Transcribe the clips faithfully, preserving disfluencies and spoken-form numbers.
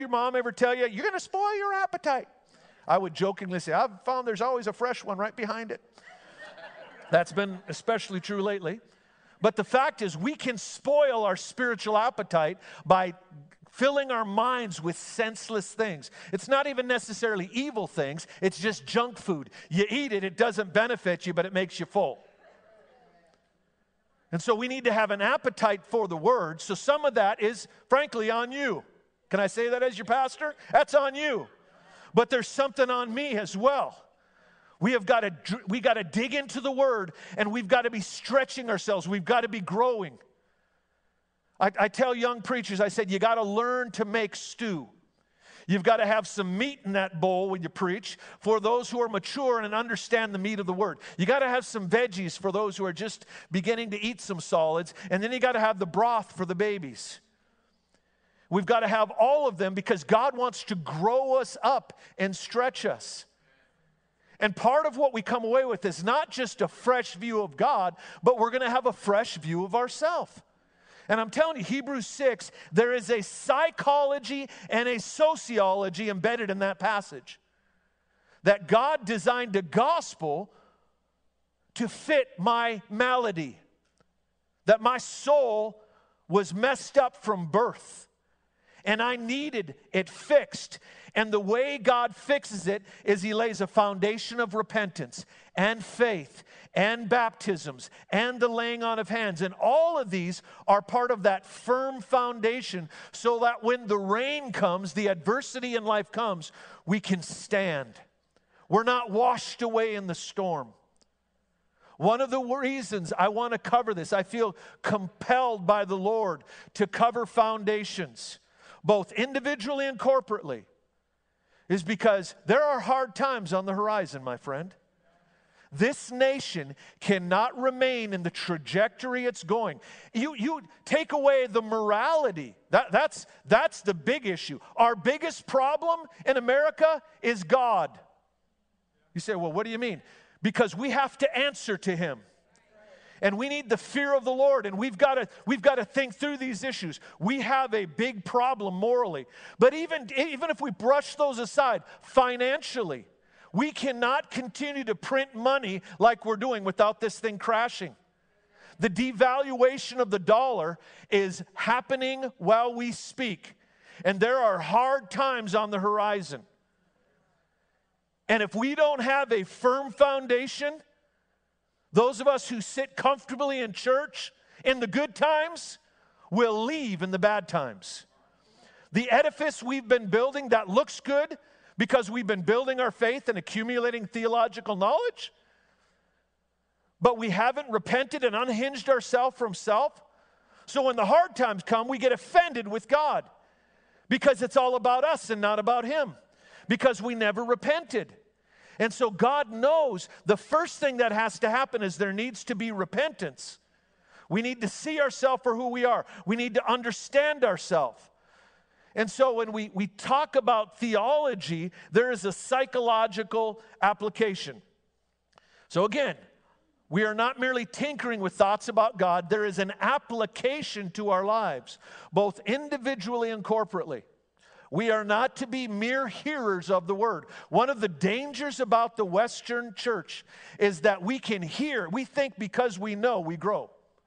your mom ever tell you, you're going to spoil your appetite? I would jokingly say, I've found there's always a fresh one right behind it. That's been especially true lately. But the fact is, we can spoil our spiritual appetite by filling our minds with senseless things. It's not even necessarily evil things. It's just junk food. You eat it, it doesn't benefit you, but it makes you full. And so we need to have an appetite for the Word. So some of that is, frankly, on you. Can I say that as your pastor? That's on you. But there's something on me as well. We have got to we got to dig into the Word, and we've got to be stretching ourselves. We've got to be growing. I, I tell young preachers, I said, you got to learn to make stew. You've got to have some meat in that bowl when you preach for those who are mature and understand the meat of the Word. You got to have some veggies for those who are just beginning to eat some solids, and then you got to have the broth for the babies. We've got to have all of them because God wants to grow us up and stretch us. And part of what we come away with is not just a fresh view of God, but we're going to have a fresh view of ourselves. And I'm telling you, Hebrews six, there is a psychology and a sociology embedded in that passage. That God designed a gospel to fit my malady. That my soul was messed up from birth. And I needed it fixed. And the way God fixes it is He lays a foundation of repentance and faith and baptisms and the laying on of hands. And all of these are part of that firm foundation so that when the rain comes, the adversity in life comes, we can stand. We're not washed away in the storm. One of the reasons I want to cover this, I feel compelled by the Lord to cover foundations, both individually and corporately, is because there are hard times on the horizon, my friend. This nation cannot remain in the trajectory it's going. You, you take away the morality. That, that's, that's the big issue. Our biggest problem in America is God. You say, well, what do you mean? Because we have to answer to Him. And we need the fear of the Lord, and we've got to we've got to think through these issues. We have a big problem morally. But even, even if we brush those aside, financially, we cannot continue to print money like we're doing without this thing crashing. The devaluation of the dollar is happening while we speak. And there are hard times on the horizon. And if we don't have a firm foundation, those of us who sit comfortably in church in the good times will leave in the bad times. The edifice we've been building that looks good because we've been building our faith and accumulating theological knowledge, but we haven't repented and unhinged ourselves from self. So when the hard times come, we get offended with God because it's all about us and not about Him, because we never repented. And so God knows the first thing that has to happen is there needs to be repentance. We need to see ourselves for who we are. We need to understand ourselves. And so when we, we talk about theology, there is a psychological application. So again, we are not merely tinkering with thoughts about God. There is an application to our lives, both individually and corporately. We are not to be mere hearers of the Word. One of the dangers about the Western church is that we can hear. We think because we know, we grow.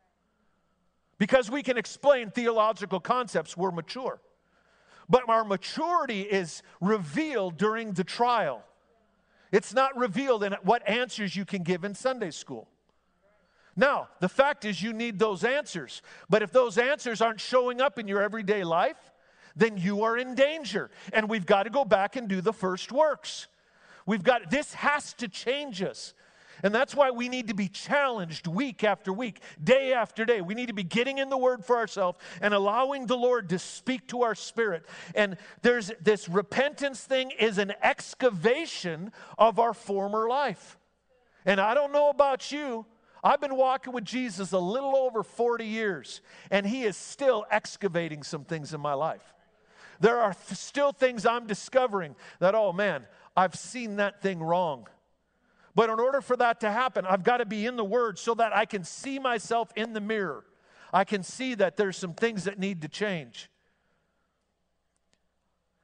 Because we can explain theological concepts, we're mature. But our maturity is revealed during the trial. It's not revealed in what answers you can give in Sunday school. Now, the fact is you need those answers. But if those answers aren't showing up in your everyday life, then you are in danger. And we've got to go back and do the first works. We've got, this has to change us. And that's why we need to be challenged week after week, day after day. We need to be getting in the Word for ourselves and allowing the Lord to speak to our spirit. And there's this repentance thing is an excavation of our former life. And I don't know about you, I've been walking with Jesus a little over forty years, and He is still excavating some things in my life. There are th- still things I'm discovering that, oh man, I've seen that thing wrong. But in order for that to happen, I've got to be in the Word so that I can see myself in the mirror. I can see that there's some things that need to change.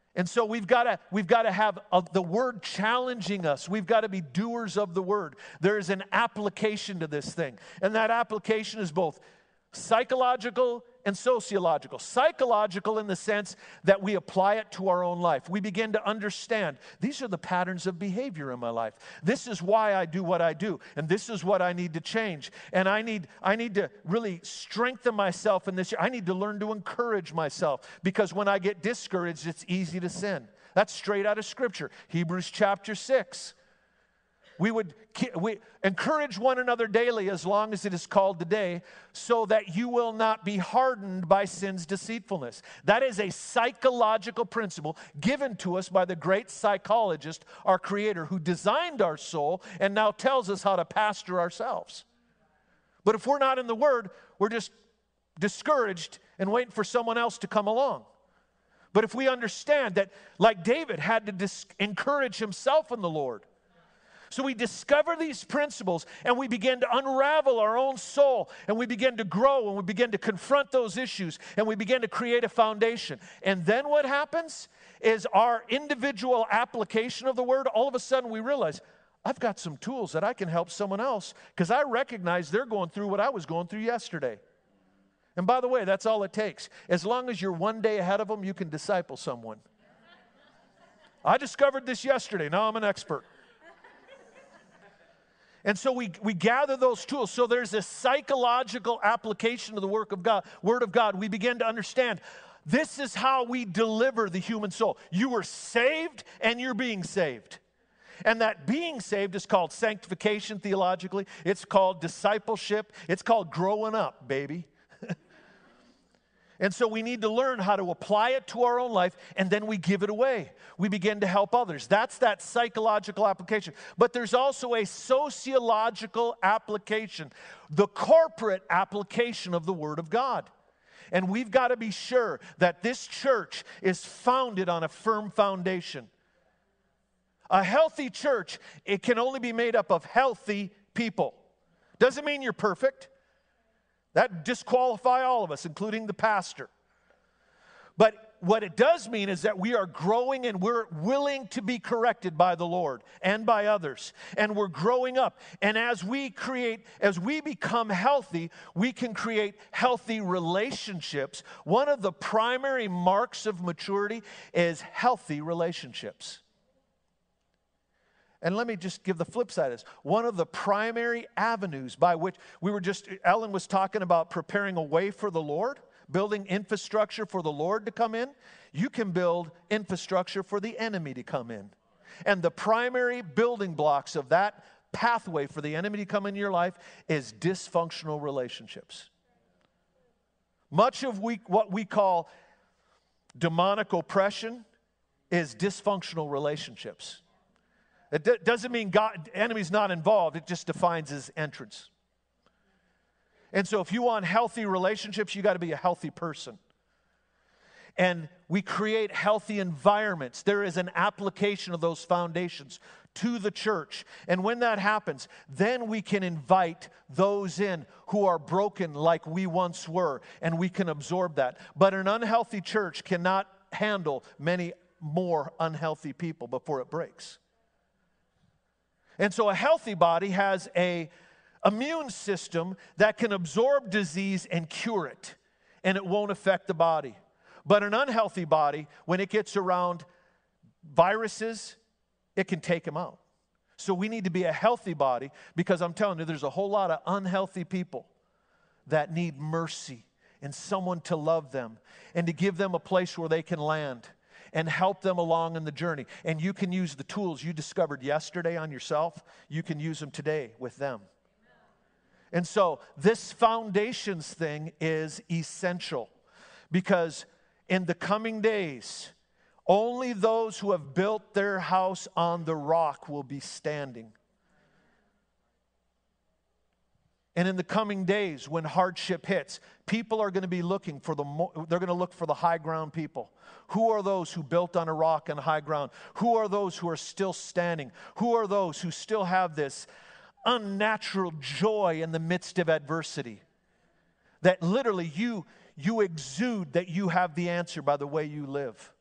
And so we've got to we've got to have a, the word challenging us. We've got to be doers of the word. There is an application to this thing. And that application is both psychological and sociological. Psychological in the sense that we apply it to our own life. We begin to understand these are the patterns of behavior in my life. This is why I do what I do, and this is what I need to change. And I need I need to really strengthen myself in this. I need to learn to encourage myself, because when I get discouraged, it's easy to sin. That's straight out of Scripture. Hebrews chapter six. We would we encourage one another daily as long as it is called today, so that you will not be hardened by sin's deceitfulness. That is a psychological principle given to us by the great psychologist, our Creator, who designed our soul and now tells us how to pastor ourselves. But if we're not in the Word, we're just discouraged and waiting for someone else to come along. But if we understand that, like David had to dis- encourage himself in the Lord, so we discover these principles and we begin to unravel our own soul, and we begin to grow, and we begin to confront those issues, and we begin to create a foundation. And then what happens is our individual application of the word, all of a sudden we realize, I've got some tools that I can help someone else, because I recognize they're going through what I was going through yesterday. And by the way, that's all it takes. As long as you're one day ahead of them, you can disciple someone. I discovered this yesterday. Now I'm an expert. And so we, we gather those tools. So there's this psychological application of the work of God, Word of God. We begin to understand this is how we deliver the human soul. You were saved and you're being saved. And that being saved is called sanctification theologically. It's called discipleship. It's called growing up, baby. And so we need to learn how to apply it to our own life, and then we give it away. We begin to help others. That's that psychological application. But there's also a sociological application, the corporate application of the Word of God. And we've got to be sure that this church is founded on a firm foundation. A healthy church, it can only be made up of healthy people. Doesn't mean you're perfect. That disqualify all of us, including the pastor. But what it does mean is that we are growing and we're willing to be corrected by the Lord and by others. And we're growing up. And as we create, as we become healthy, we can create healthy relationships. One of the primary marks of maturity is healthy relationships. And let me just give the flip side of this. One of the primary avenues by which we were just, Ellen was talking about preparing a way for the Lord, building infrastructure for the Lord to come in. You can build infrastructure for the enemy to come in. And the primary building blocks of that pathway for the enemy to come in your life is dysfunctional relationships. Much of we, what we call demonic oppression is dysfunctional relationships. It d- doesn't mean God, the enemy's not involved. It just defines his entrance. And so if you want healthy relationships, you got to be a healthy person. And we create healthy environments. There is an application of those foundations to the church. And when that happens, then we can invite those in who are broken like we once were, and we can absorb that. But an unhealthy church cannot handle many more unhealthy people before it breaks. And so a healthy body has an immune system that can absorb disease and cure it, and it won't affect the body. But an unhealthy body, when it gets around viruses, it can take them out. So we need to be a healthy body, because I'm telling you, there's a whole lot of unhealthy people that need mercy and someone to love them and to give them a place where they can land and help them along in the journey. And you can use the tools you discovered yesterday on yourself. You can use them today with them. And so this foundations thing is essential, because in the coming days, only those who have built their house on the rock will be standing. And in the coming days, when hardship hits, people are going to be looking for the, they're going to look for the high ground people. Who are those who built on a rock and high ground? Who are those who are still standing? Who are those who still have this unnatural joy in the midst of adversity? That literally you, you exude that you have the answer by the way you live.